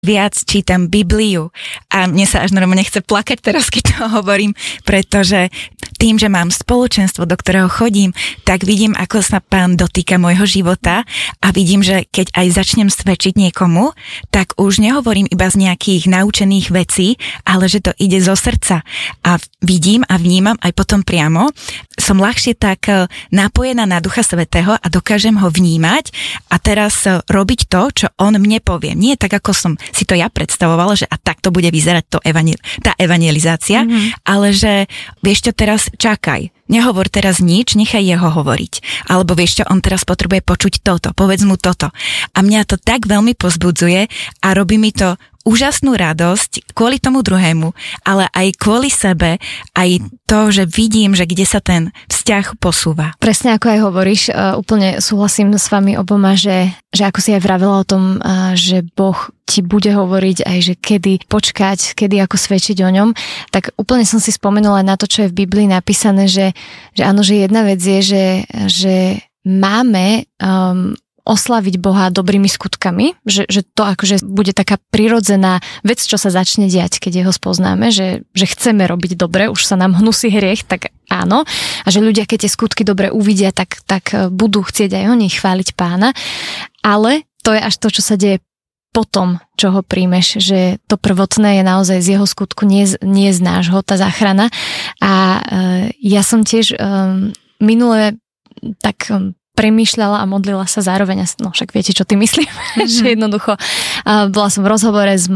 viac čítam Bibliu a mne sa až normálne chce plakať teraz, keď to hovorím, pretože tým, že mám spoločenstvo, do ktorého chodím, tak vidím, ako sa Pán dotýka môjho života a vidím, že keď aj začnem svedčiť niekomu, tak už nehovorím iba z nejakých naučených vecí, ale že to ide zo srdca a vidím a vnímam aj potom priamo. Som ľahšie tak napojená na Ducha Svätého a dokážem ho vnímať a teraz robiť to, čo on mne povie. Nie tak, ako som si to ja predstavovala, že a takto bude vyzerať tá evangelizácia, ale že vieš čo, teraz čakaj, nehovor teraz nič, nechaj jeho hovoriť. Alebo vieš čo, on teraz potrebuje počuť toto, povedz mu toto. A mňa to tak veľmi pozbudzuje a robí mi to úžasnú radosť kvôli tomu druhému, ale aj kvôli sebe, aj to, že vidím, že kde sa ten vzťah posúva. Presne ako aj hovoríš, úplne súhlasím s vami oboma, že ako si aj vravela o tom, že Boh ti bude hovoriť aj, že kedy počkať, kedy ako svedčiť o ňom, tak úplne som si spomenula na to, čo je v Biblii napísané, že áno, že jedna vec je, že máme oslaviť Boha dobrými skutkami, že to akože bude taká prirodzená vec, čo sa začne diať, keď jeho spoznáme, že chceme robiť dobre, už sa nám hnusí hriech, tak áno, a že ľudia, keď tie skutky dobre uvidia, tak budú chcieť aj oni chváliť Pána, ale to je až to, čo sa deje potom, čo ho príjmeš, že to prvotné je naozaj z jeho skutku, nie z nášho, tá záchrana. A ja som tiež minule tak premýšľala a modlila sa zároveň, no však viete, čo ty myslím, že jednoducho bola som v rozhovore s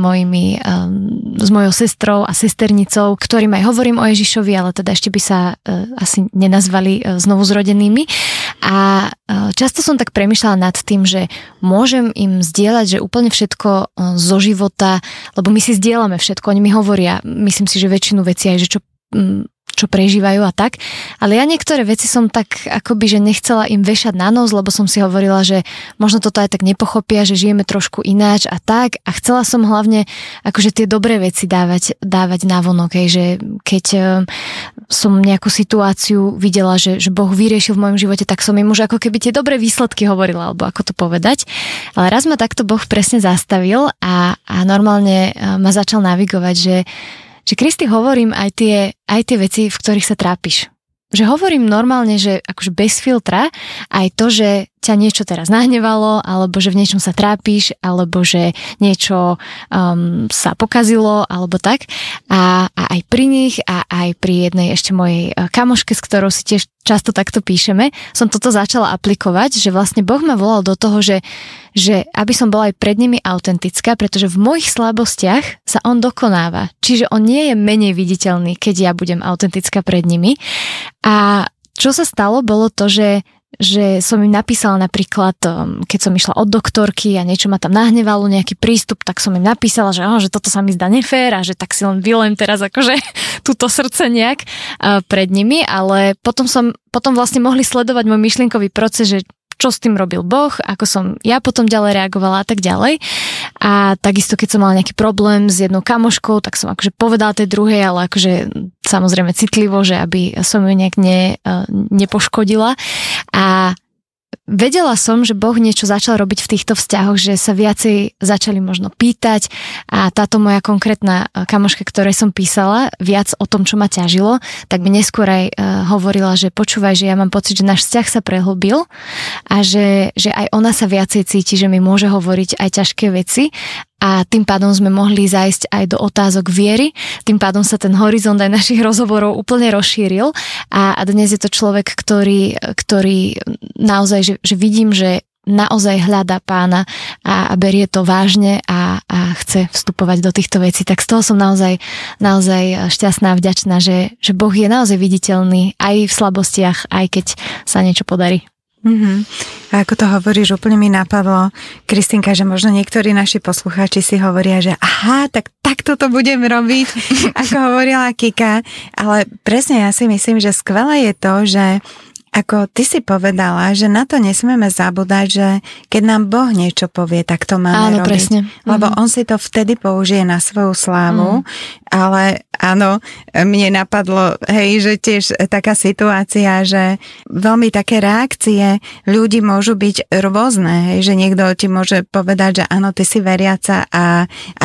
mojou sestrou a sesternicou, ktorým aj hovorím o Ježišovi, ale teda ešte by sa asi nenazvali znovu zrodenými. A často som tak premýšľala nad tým, že môžem im zdieľať, že úplne všetko zo života, lebo my si zdieľame všetko, oni mi hovoria, myslím si, že väčšinu vecí aj, že čo prežívajú a tak. Ale ja niektoré veci som tak akoby, že nechcela im vešať na nos, lebo som si hovorila, že možno toto aj tak nepochopia, že žijeme trošku ináč a tak. A chcela som hlavne akože tie dobré veci dávať navonok, že keď som nejakú situáciu videla, že Boh vyriešil v mojom živote, tak som im už ako keby tie dobré výsledky hovorila, alebo ako to povedať. Ale raz ma takto Boh presne zastavil a normálne ma začal navigovať, že Kristi, hovorím aj tie veci, v ktorých sa trápiš. Že hovorím normálne, že akože bez filtra, aj to, že ťa niečo teraz nahnevalo, alebo že v niečom sa trápiš, alebo že niečo sa pokazilo, alebo tak. A aj pri nich, a aj pri jednej ešte mojej kamoške, s ktorou si tiež často takto píšeme, som toto začala aplikovať, že vlastne Boh ma volal do toho, že aby som bola aj pred nimi autentická, pretože v mojich slabostiach sa on dokonáva. Čiže on nie je menej viditeľný, keď ja budem autentická pred nimi. A čo sa stalo, bolo to, že som im napísala napríklad, keď som išla od doktorky a niečo ma tam nahnevalo, nejaký prístup, tak som im napísala, že toto sa mi zdá nefér a že tak si len vylejem teraz akože túto srdce nejak pred nimi, ale potom vlastne mohli sledovať môj myšlienkový proces, že čo s tým robil Boh, ako som ja potom ďalej reagovala a tak ďalej. A takisto, keď som mala nejaký problém s jednou kamoškou, tak som akože povedala tej druhej, ale akože samozrejme citlivo, že aby som ju nejak nepoškodila. A vedela som, že Boh niečo začal robiť v týchto vzťahoch, že sa viacej začali možno pýtať a táto moja konkrétna kamoška, ktorej som písala viac o tom, čo ma ťažilo, tak mi neskôr aj hovorila, že počúvaj, že ja mám pocit, že náš vzťah sa prehlbil a že aj ona sa viacej cíti, že mi môže hovoriť aj ťažké veci. A tým pádom sme mohli zájsť aj do otázok viery, tým pádom sa ten horizont aj našich rozhovorov úplne rozšíril a dnes je to človek, ktorý naozaj, že vidím, že naozaj hľadá Pána a berie to vážne a chce vstupovať do týchto vecí. Tak z toho som naozaj šťastná a vďačná, že Boh je naozaj viditeľný aj v slabostiach, aj keď sa niečo podarí. A ako to hovoríš, úplne mi napadlo, Kristínka, že možno niektorí naši poslucháči si hovoria, že aha, takto to budem robiť, ako hovorila Kika, ale presne ja si myslím, že skvelé je to, že ako ty si povedala, že na to nesmieme zabúdať, že keď nám Boh niečo povie, tak to máme robiť. Presne. Lebo on si to vtedy použije na svoju slávu, ale áno, mne napadlo, hej, že tiež taká situácia, že veľmi také reakcie ľudí môžu byť rôzne, hej, že niekto ti môže povedať, že áno, ty si veriaca a